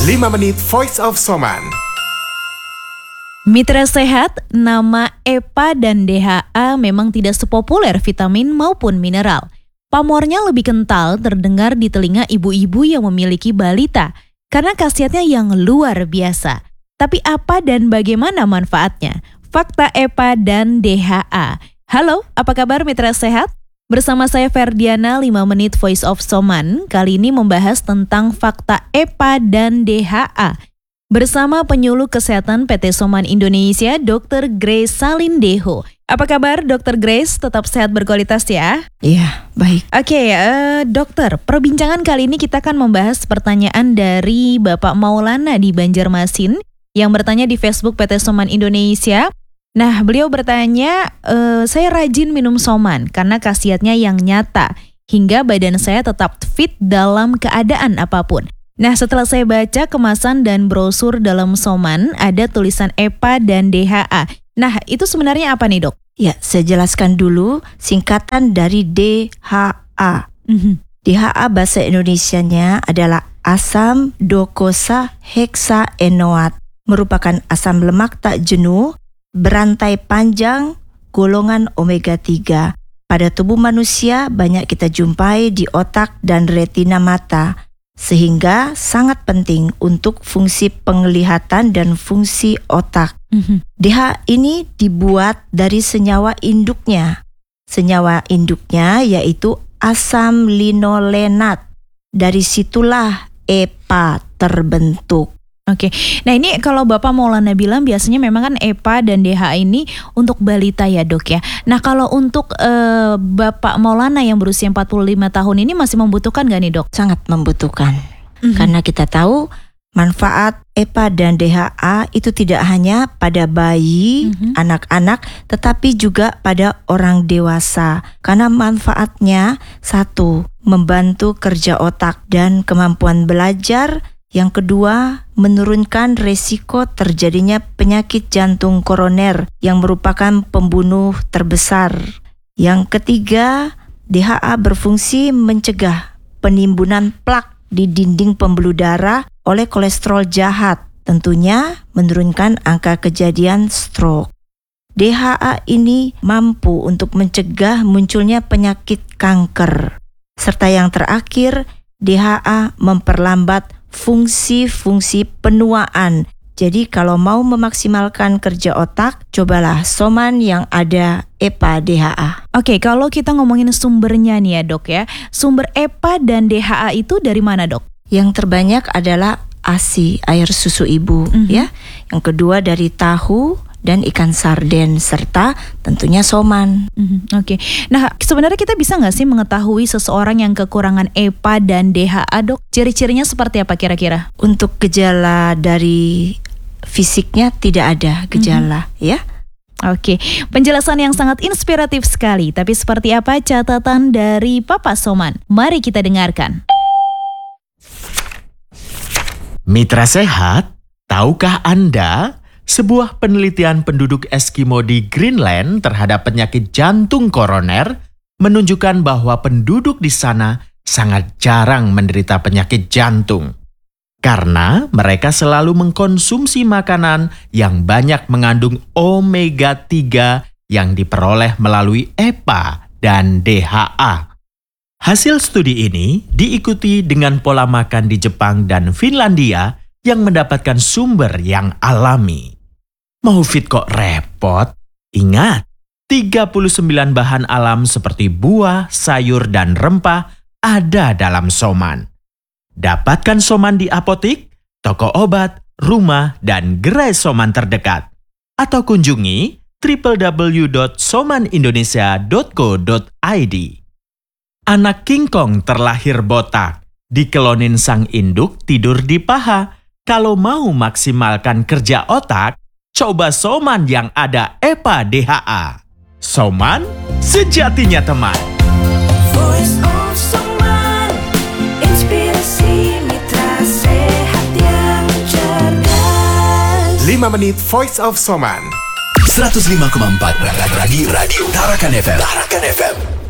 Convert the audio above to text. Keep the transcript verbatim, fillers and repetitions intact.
lima menit Voice of Soman. Mitra sehat, nama E P A dan D H A memang tidak sepopuler vitamin maupun mineral. Pamornya lebih kental terdengar di telinga ibu-ibu yang memiliki balita karena khasiatnya yang luar biasa. Tapi apa dan bagaimana manfaatnya? Fakta E P A dan D H A. Halo, apa kabar mitra sehat? Bersama saya Ferdiana, lima menit Voice of Soman. Kali ini membahas tentang fakta E P A dan D H A. Bersama penyuluh kesehatan P T Soman Indonesia, dokter Grace Salindeho. Apa kabar dokter Grace? Tetap sehat berkualitas ya? Iya, baik. Oke, uh, dokter, perbincangan kali ini kita akan membahas pertanyaan dari Bapak Maulana di Banjarmasin yang bertanya di Facebook P T Soman Indonesia. Nah, beliau bertanya, e, saya rajin minum Soman karena khasiatnya yang nyata, hingga badan saya tetap fit dalam keadaan apapun. Nah, setelah saya baca kemasan dan brosur dalam Soman, ada tulisan E P A dan D H A. Nah, itu sebenarnya apa nih dok? Ya, saya jelaskan dulu singkatan dari D H A. Mm-hmm. D H A bahasa Indonesianya adalah asam dokosa heksaenoat, merupakan asam lemak tak jenuh, berantai panjang, golongan omega tiga. Pada tubuh manusia banyak kita jumpai di otak dan retina mata, sehingga sangat penting untuk fungsi penglihatan dan fungsi otak. Mm-hmm. D H A ini dibuat dari senyawa induknya. Senyawa induknya yaitu asam linolenat. Dari situlah E P A terbentuk. Oke, nah ini kalau Bapak Maulana bilang biasanya memang kan E P A dan D H A ini untuk balita ya dok ya. Nah kalau untuk uh, Bapak Maulana yang berusia empat puluh lima tahun ini masih membutuhkan gak nih dok? Sangat membutuhkan, mm-hmm. karena kita tahu manfaat E P A dan D H A itu tidak hanya pada bayi, mm-hmm. anak-anak, tetapi juga pada orang dewasa. Karena manfaatnya satu, membantu kerja otak dan kemampuan belajar. Yang kedua, menurunkan resiko terjadinya penyakit jantung koroner yang merupakan pembunuh terbesar. Yang ketiga, D H A berfungsi mencegah penimbunan plak di dinding pembuluh darah oleh kolesterol jahat, tentunya menurunkan angka kejadian stroke. D H A ini mampu untuk mencegah munculnya penyakit kanker. Serta yang terakhir, D H A memperlambat fungsi-fungsi penuaan. Jadi kalau mau memaksimalkan kerja otak, cobalah Soman yang ada E P A D H A. Oke, kalau kita ngomongin sumbernya nih ya dok ya, sumber E P A dan D H A itu dari mana dok? Yang terbanyak adalah A S I, air susu ibu, mm-hmm. ya. Yang kedua dari tahu dan ikan sarden, serta tentunya Soman. Mm-hmm. Oke, okay. Nah sebenarnya kita bisa nggak sih mengetahui seseorang yang kekurangan E P A dan D H A dok? Ciri-cirinya seperti apa kira-kira? Untuk gejala dari fisiknya tidak ada gejala, mm-hmm. ya. Oke, okay. Penjelasan yang sangat inspiratif sekali. Tapi seperti apa catatan dari Papa Soman? Mari kita dengarkan. Mitra sehat, tahukah Anda? Sebuah penelitian penduduk Eskimo di Greenland terhadap penyakit jantung koroner menunjukkan bahwa penduduk di sana sangat jarang menderita penyakit jantung. Karena mereka selalu mengkonsumsi makanan yang banyak mengandung omega tiga yang diperoleh melalui E P A dan D H A. Hasil studi ini diikuti dengan pola makan di Jepang dan Finlandia yang mendapatkan sumber yang alami. Mau fit kok repot? Ingat, tiga puluh sembilan bahan alam seperti buah, sayur, dan rempah ada dalam Soman. Dapatkan Soman di apotik, toko obat, rumah, dan gerai Soman terdekat. Atau kunjungi w w w dot soman indonesia dot co dot i d. Anak King Kong terlahir botak, dikelonin sang induk tidur di paha. Kalau mau maksimalkan kerja otak, coba Soman yang ada E P A D H A. Soman, sejatinya teman. Voice of Soman, inspirasi mitra sehat yang cerdas. lima menit Voice of Soman. seratus lima koma empat Radio Radio Tarakan F M. Tarakan F M.